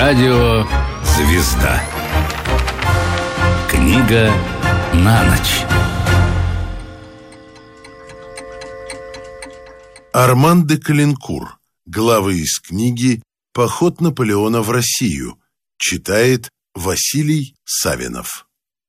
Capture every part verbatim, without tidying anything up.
Радио «Звезда». Книга на ночь. Арман де Калинкур. Главы из книги «Поход Наполеона в Россию». Читает Василий Савинов.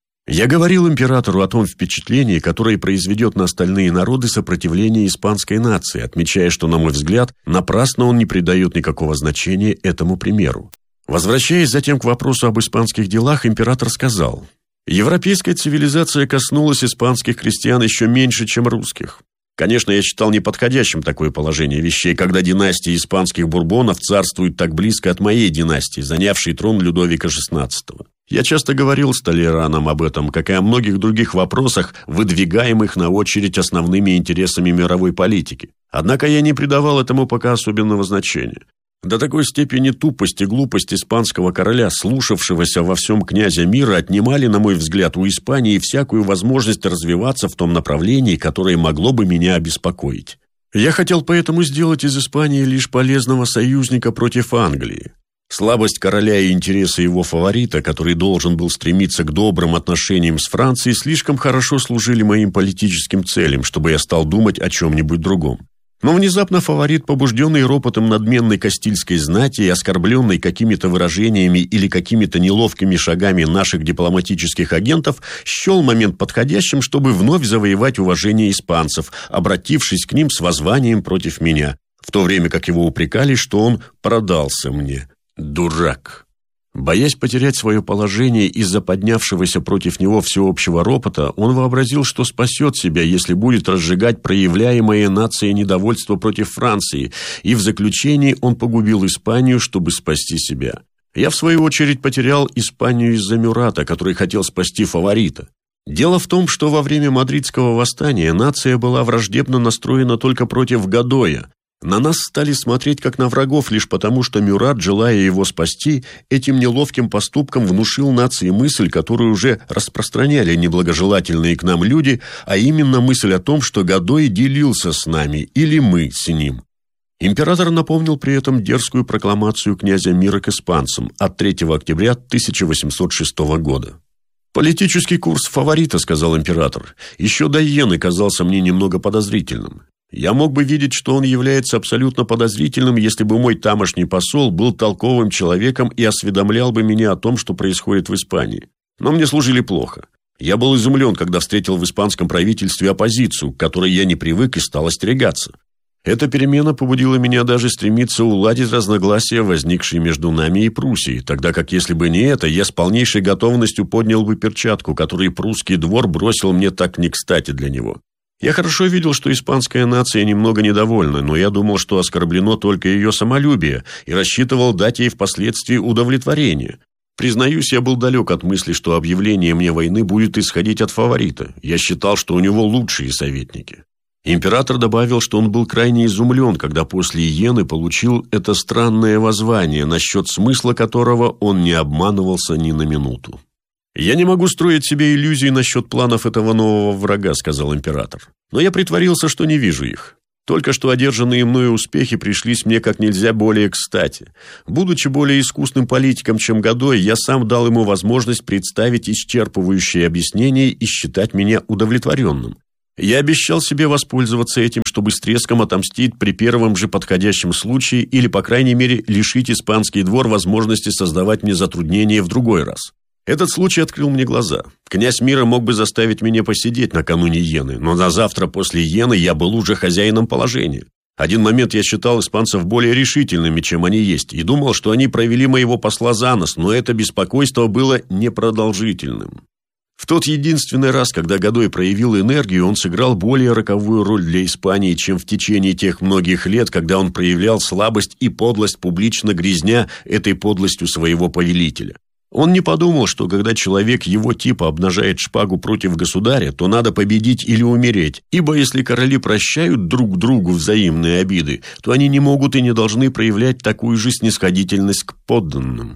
Я говорил императору о том впечатлении, которое произведет на остальные народы сопротивление испанской нации, отмечая, что, на мой взгляд, напрасно он не придает никакого значения этому примеру. Возвращаясь затем к вопросу об испанских делах, император сказал: «Европейская цивилизация коснулась испанских крестьян еще меньше, чем русских. Конечно, я считал неподходящим такое положение вещей, когда династия испанских бурбонов царствует так близко от моей династии, занявшей трон Людовика шестнадцатого. Я часто говорил с Толераном об этом, как и о многих других вопросах, выдвигаемых на очередь основными интересами мировой политики. Однако я не придавал этому пока особенного значения. До такой степени тупость и глупость испанского короля, слушавшегося во всем князя мира, отнимали, на мой взгляд, у Испании всякую возможность развиваться в том направлении, которое могло бы меня обеспокоить. Я хотел поэтому сделать из Испании лишь полезного союзника против Англии. Слабость короля и интересы его фаворита, который должен был стремиться к добрым отношениям с Францией, слишком хорошо служили моим политическим целям, чтобы я стал думать о чем-нибудь другом. Но внезапно фаворит, побужденный ропотом надменной кастильской знати и оскорбленный какими-то выражениями или какими-то неловкими шагами наших дипломатических агентов, счел момент подходящим, чтобы вновь завоевать уважение испанцев, обратившись к ним с воззванием против меня, в то время как его упрекали, что он продался мне. Дурак! Боясь потерять свое положение из-за поднявшегося против него всеобщего ропота, он вообразил, что спасет себя, если будет разжигать проявляемое нацией недовольство против Франции, и в заключении он погубил Испанию, чтобы спасти себя. Я, в свою очередь, потерял Испанию из-за Мюрата, который хотел спасти фаворита. Дело в том, что во время Мадридского восстания нация была враждебно настроена только против Годоя. На нас стали смотреть как на врагов лишь потому, что Мюрат, желая его спасти, этим неловким поступком внушил нации мысль, которую уже распространяли неблагожелательные к нам люди, а именно мысль о том, что Годой делился с нами или мы с ним. Император напомнил при этом дерзкую прокламацию князя мира к испанцам от третьего октября тысяча восемьсот шестого года. «Политический курс фаворита, — сказал император, — еще до Йены казался мне немного подозрительным. Я мог бы видеть, что он является абсолютно подозрительным, если бы мой тамошний посол был толковым человеком и осведомлял бы меня о том, что происходит в Испании. Но мне служили плохо. Я был изумлен, когда встретил в испанском правительстве оппозицию, к которой я не привык и стал остерегаться. Эта перемена побудила меня даже стремиться уладить разногласия, возникшие между нами и Пруссией, тогда как, если бы не это, я с полнейшей готовностью поднял бы перчатку, которую прусский двор бросил мне так не кстати для него. Я хорошо видел, что испанская нация немного недовольна, но я думал, что оскорблено только ее самолюбие, и рассчитывал дать ей впоследствии удовлетворение. Признаюсь, я был далек от мысли, что объявление мне войны будет исходить от фаворита. Я считал, что у него лучшие советники. Император добавил, что он был крайне изумлен, когда после Йены получил это странное воззвание, насчет смысла которого он не обманывался ни на минуту. «Я не могу строить себе иллюзий насчет планов этого нового врага», — сказал император. «Но я притворился, что не вижу их. Только что одержанные мною успехи пришлись мне как нельзя более кстати. Будучи более искусным политиком, чем Годой, я сам дал ему возможность представить исчерпывающее объяснение и считать меня удовлетворенным. Я обещал себе воспользоваться этим, чтобы с треском отомстить при первом же подходящем случае или, по крайней мере, лишить испанский двор возможности создавать мне затруднения в другой раз. Этот случай открыл мне глаза. Князь мира мог бы заставить меня посидеть накануне Йены, но на завтра после Йены я был уже хозяином положения. Один момент я считал испанцев более решительными, чем они есть, и думал, что они провели моего посла за нос, но это беспокойство было непродолжительным. В тот единственный раз, когда Годой проявил энергию, он сыграл более роковую роль для Испании, чем в течение тех многих лет, когда он проявлял слабость и подлость, публично грязня этой подлостью своего повелителя. Он не подумал, что когда человек его типа обнажает шпагу против государя, то надо победить или умереть, ибо если короли прощают друг другу взаимные обиды, то они не могут и не должны проявлять такую же снисходительность к подданным.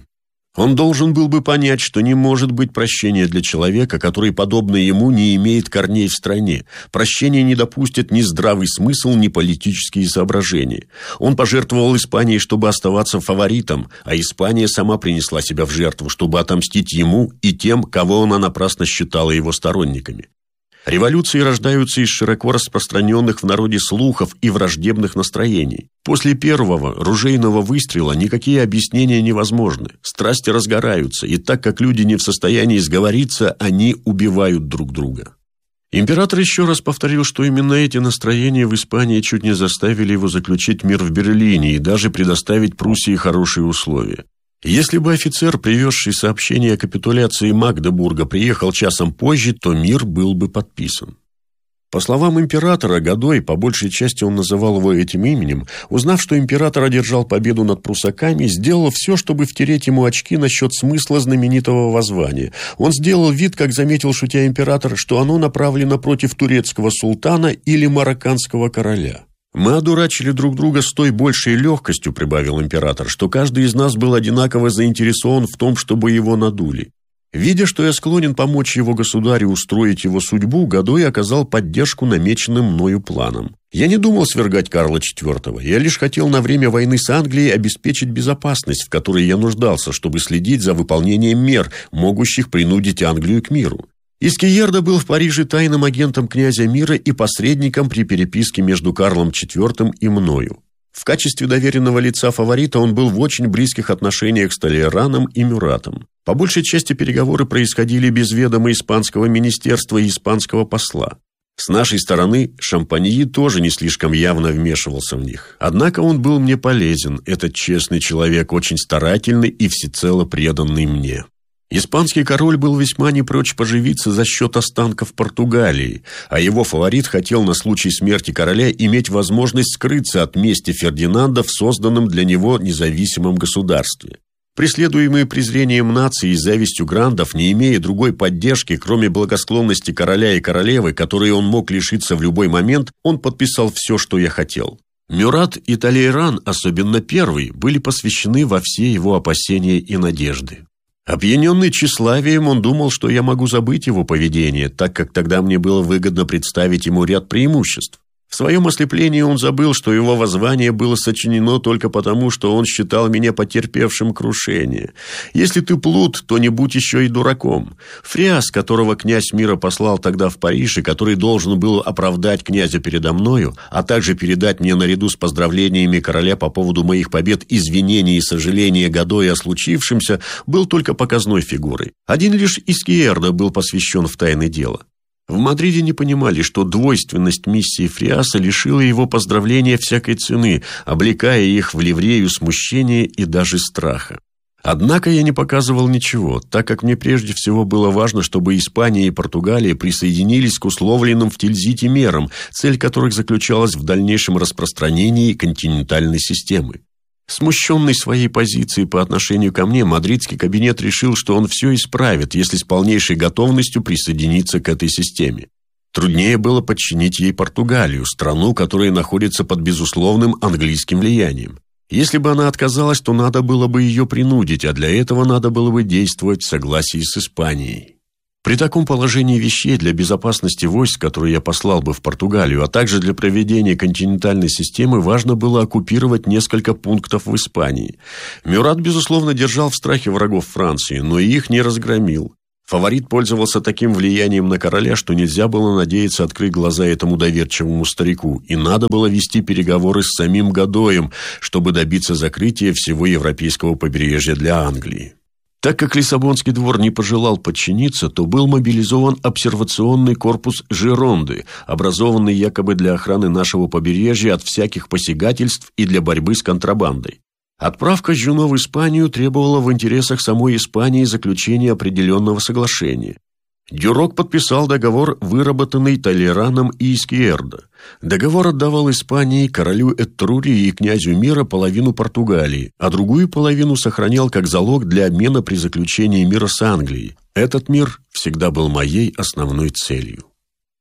Он должен был бы понять, что не может быть прощения для человека, который, подобно ему, не имеет корней в стране. Прощение не допустит ни здравый смысл, ни политические соображения. Он пожертвовал Испанией, чтобы оставаться фаворитом, а Испания сама принесла себя в жертву, чтобы отомстить ему и тем, кого она напрасно считала его сторонниками. Революции рождаются из широко распространенных в народе слухов и враждебных настроений. После первого ружейного выстрела никакие объяснения невозможны. Страсти разгораются, и так как люди не в состоянии сговориться, они убивают друг друга. Император еще раз повторил, что именно эти настроения в Испании чуть не заставили его заключить мир в Берлине и даже предоставить Пруссии хорошие условия. Если бы офицер, привезший сообщение о капитуляции Магдебурга, приехал часом позже, то мир был бы подписан. По словам императора, Годой, по большей части он называл его этим именем, узнав, что император одержал победу над пруссаками, сделал все, чтобы втереть ему очки насчет смысла знаменитого воззвания. Он сделал вид, как заметил шутя император, что оно направлено против турецкого султана или марокканского короля. «Мы одурачили друг друга с той большей легкостью», — прибавил император, «что каждый из нас был одинаково заинтересован в том, чтобы его надули. Видя, что я склонен помочь его государю устроить его судьбу, Годой оказал поддержку намеченным мною планам. Я не думал свергать Карла четвёртого, я лишь хотел на время войны с Англией обеспечить безопасность, в которой я нуждался, чтобы следить за выполнением мер, могущих принудить Англию к миру. Искиердо был в Париже тайным агентом князя Мира и посредником при переписке между Карлом четвёртым и мною. В качестве доверенного лица фаворита он был в очень близких отношениях с Толейраном и Мюратом. По большей части переговоры происходили без ведома испанского министерства и испанского посла. С нашей стороны Шампаньи тоже не слишком явно вмешивался в них. Однако он был мне полезен, этот честный человек, очень старательный и всецело преданный мне. Испанский король был весьма не прочь поживиться за счет останков Португалии, а его фаворит хотел на случай смерти короля иметь возможность скрыться от мести Фердинанда в созданном для него независимом государстве. Преследуемый презрением нации и завистью грандов, не имея другой поддержки, кроме благосклонности короля и королевы, которой он мог лишиться в любой момент, он подписал все, что я хотел. Мюрат и Толейран, особенно первый, были посвящены во все его опасения и надежды. Опьяненный тщеславием, он думал, что я могу забыть его поведение, так как тогда мне было выгодно представить ему ряд преимуществ. В своем ослеплении он забыл, что его воззвание было сочинено только потому, что он считал меня потерпевшим крушение. Если ты плут, то не будь еще и дураком. Фриас, которого князь Мира послал тогда в Париж, и который должен был оправдать князя передо мною, а также передать мне наряду с поздравлениями короля по поводу моих побед извинения и сожаления Годоя о случившемся, был только показной фигурой. Один лишь Искиердо был посвящен в тайны дела. В Мадриде не понимали, что двойственность миссии Фриаса лишила его поздравления всякой цены, облекая их в ливрею смущения и даже страха. Однако я не показывал ничего, так как мне прежде всего было важно, чтобы Испания и Португалия присоединились к условленным в Тильзите мерам, цель которых заключалась в дальнейшем распространении континентальной системы. Смущенный своей позицией по отношению ко мне, мадридский кабинет решил, что он все исправит, если с полнейшей готовностью присоединиться к этой системе. Труднее было подчинить ей Португалию, страну, которая находится под безусловным английским влиянием. Если бы она отказалась, то надо было бы ее принудить, а для этого надо было бы действовать в согласии с Испанией. При таком положении вещей для безопасности войск, которые я послал бы в Португалию, а также для проведения континентальной системы, важно было оккупировать несколько пунктов в Испании. Мюрат, безусловно, держал в страхе врагов Франции, но и их не разгромил. Фаворит пользовался таким влиянием на короля, что нельзя было надеяться открыть глаза этому доверчивому старику, и надо было вести переговоры с самим Годоем, чтобы добиться закрытия всего европейского побережья для Англии. Так как Лиссабонский двор не пожелал подчиниться, то был мобилизован обсервационный корпус Жеронды, образованный якобы для охраны нашего побережья от всяких посягательств и для борьбы с контрабандой. Отправка Жюно в Испанию требовала в интересах самой Испании заключения определенного соглашения. Дюрок подписал договор, выработанный Толейраном и Искиердо. Договор отдавал Испании, королю Этрурии и князю Мира половину Португалии, а другую половину сохранял как залог для обмена при заключении мира с Англией. Этот мир всегда был моей основной целью.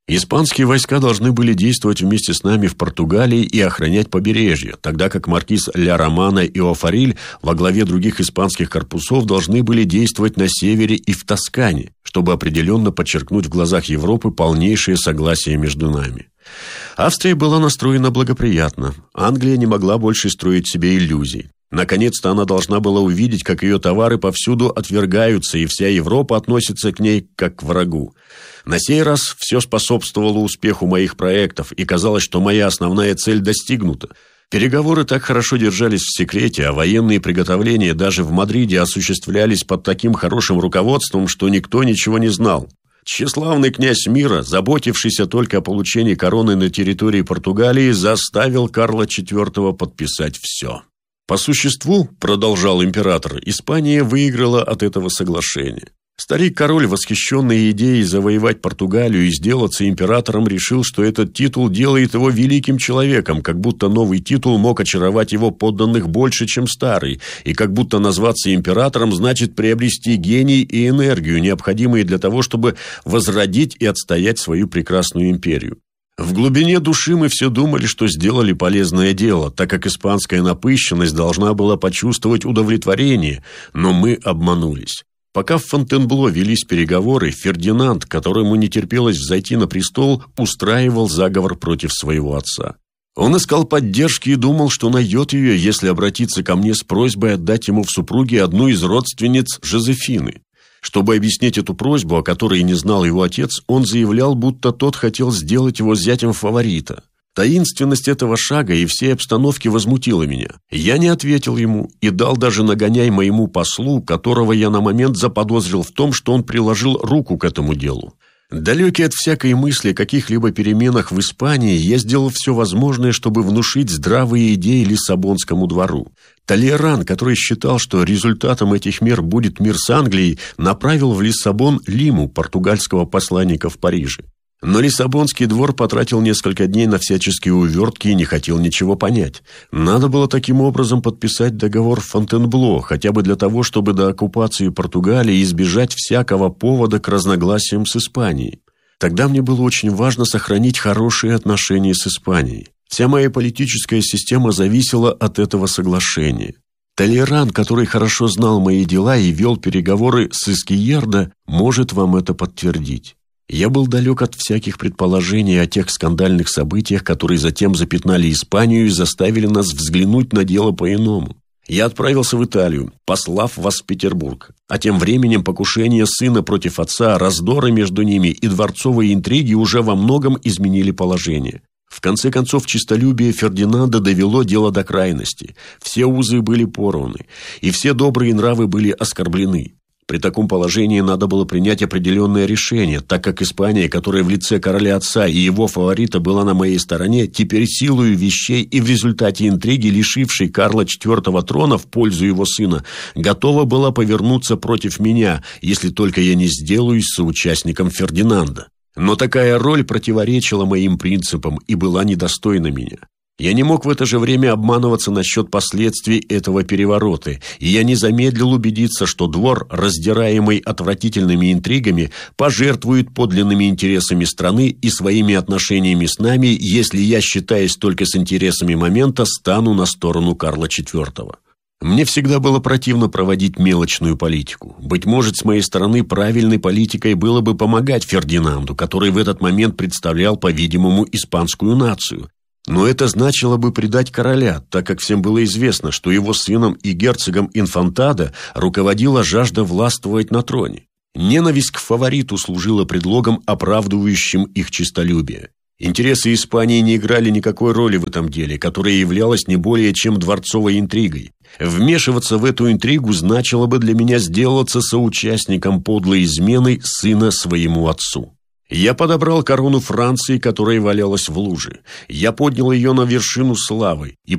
Испанские войска должны были действовать вместе с нами в Португалии и охранять побережье, тогда как маркиз Ля Романа и Офариль во главе других испанских корпусов должны были действовать на севере и в Тоскане, чтобы определенно подчеркнуть в глазах Европы полнейшее согласие между нами. Австрия была настроена благоприятно. Англия не могла больше строить себе иллюзий. Наконец-то она должна была увидеть, как ее товары повсюду отвергаются, и вся Европа относится к ней как к врагу. На сей раз все способствовало успеху моих проектов, и казалось, что моя основная цель достигнута. Переговоры так хорошо держались в секрете, а военные приготовления даже в Мадриде осуществлялись под таким хорошим руководством, что никто ничего не знал. Тщеславный князь мира, заботившийся только о получении короны на территории Португалии, заставил Карла четвёртого подписать все. По существу, продолжал император, Испания выиграла от этого соглашения. Старик-король, восхищенный идеей завоевать Португалию и сделаться императором, решил, что этот титул делает его великим человеком, как будто новый титул мог очаровать его подданных больше, чем старый, и как будто назваться императором значит приобрести гений и энергию, необходимые для того, чтобы возродить и отстоять свою прекрасную империю. В глубине души мы все думали, что сделали полезное дело, так как испанская напыщенность должна была почувствовать удовлетворение, но мы обманулись. Пока в Фонтенбло велись переговоры, Фердинанд, которому не терпелось взойти на престол, устраивал заговор против своего отца. Он искал поддержки и думал, что найдет ее, если обратиться ко мне с просьбой отдать ему в супруги одну из родственниц Жозефины. Чтобы объяснить эту просьбу, о которой не знал его отец, он заявлял, будто тот хотел сделать его зятем фаворита. Таинственность этого шага и всей обстановки возмутила меня. Я не ответил ему и дал даже нагоняй моему послу, которого я на момент заподозрил в том, что он приложил руку к этому делу. Далекий от всякой мысли о каких-либо переменах в Испании, я сделал все возможное, чтобы внушить здравые идеи Лиссабонскому двору. Толеран, который считал, что результатом этих мер будет мир с Англией, направил в Лиссабон Лиму, португальского посланника в Париже. Но Лиссабонский двор потратил несколько дней на всяческие увертки и не хотел ничего понять. Надо было таким образом подписать договор в Фонтенбло, хотя бы для того, чтобы до оккупации Португалии избежать всякого повода к разногласиям с Испанией. Тогда мне было очень важно сохранить хорошие отношения с Испанией. Вся моя политическая система зависела от этого соглашения. Толеран, который хорошо знал мои дела и вел переговоры с Изкьердо, может вам это подтвердить. Я был далек от всяких предположений о тех скандальных событиях, которые затем запятнали Испанию и заставили нас взглянуть на дело по-иному. Я отправился в Италию, послав вас в Петербург. А тем временем покушение сына против отца, раздоры между ними и дворцовые интриги уже во многом изменили положение. В конце концов, честолюбие Фердинанда довело дело до крайности. Все узы были порваны, и все добрые нравы были оскорблены. При таком положении надо было принять определенное решение, так как Испания, которая в лице короля отца и его фаворита была на моей стороне, теперь силою вещей и в результате интриги, лишившей Карла четвёртого трона в пользу его сына, готова была повернуться против меня, если только я не сделаюсь соучастником Фердинанда. Но такая роль противоречила моим принципам и была недостойна меня. Я не мог в это же время обманываться насчет последствий этого переворота, и я не замедлил убедиться, что двор, раздираемый отвратительными интригами, пожертвует подлинными интересами страны и своими отношениями с нами, если я, считаясь только с интересами момента, стану на сторону Карла четвёртого. Мне всегда было противно проводить мелочную политику. Быть может, с моей стороны правильной политикой было бы помогать Фердинанду, который в этот момент представлял, по-видимому, испанскую нацию. Но это значило бы предать короля, так как всем было известно, что его сыном и герцогом Инфантадо руководила жажда властвовать на троне. Ненависть к фавориту служила предлогом, оправдывающим их честолюбие. Интересы Испании не играли никакой роли в этом деле, которое являлось не более чем дворцовой интригой. Вмешиваться в эту интригу значило бы для меня сделаться соучастником подлой измены сына своему отцу. Я подобрал корону Франции, которая валялась в луже. Я поднял ее на вершину славы и